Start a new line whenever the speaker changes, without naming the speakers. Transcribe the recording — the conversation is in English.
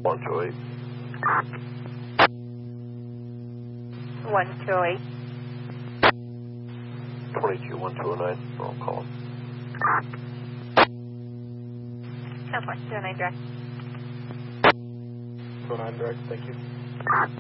128.
128.
22 1209. Roll call.
Southwest 209 direct.
209 direct, thank you.